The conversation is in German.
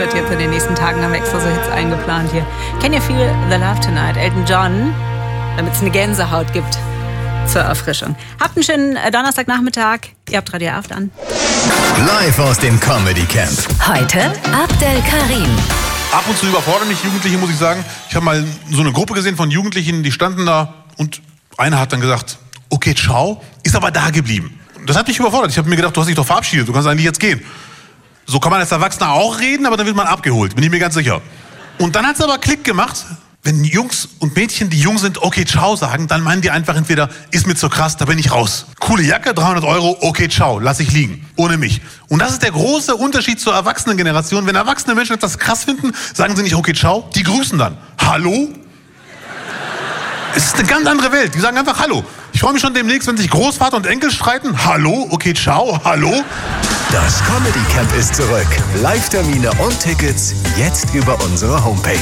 wird jetzt in den nächsten Tagen. Da haben wir extra so Hits eingeplant hier. Can you feel the love tonight? Elton John, damit es eine Gänsehaut gibt zur Erfrischung. Habt einen schönen Donnerstagnachmittag. Ihr habt Radio Aft an. Live aus dem Comedy Camp. Heute Abdel Karim. Ab und zu überfordern mich Jugendliche, muss ich sagen. Ich habe mal so eine Gruppe gesehen von Jugendlichen, die standen da und einer hat dann gesagt, okay, ciao, ist aber da geblieben. Das hat mich überfordert. Ich habe mir gedacht, du hast dich doch verabschiedet, du kannst eigentlich jetzt gehen. So kann man als Erwachsener auch reden, aber dann wird man abgeholt, bin ich mir ganz sicher. Und dann hat es aber Klick gemacht. Wenn Jungs und Mädchen, die jung sind, okay, ciao sagen, dann meinen die einfach entweder, ist mir zu krass, da bin ich raus. Coole Jacke, 300 €, okay, ciao, lass ich liegen, ohne mich. Und das ist der große Unterschied zur Erwachsenengeneration. Wenn erwachsene Menschen etwas krass finden, sagen sie nicht, okay, ciao, die grüßen dann. Hallo? Es ist eine ganz andere Welt, die sagen einfach Hallo. Ich freue mich schon demnächst, wenn sich Großvater und Enkel streiten. Hallo, okay, ciao, hallo? Das Comedy Camp ist zurück. Live-Termine und Tickets jetzt über unsere Homepage.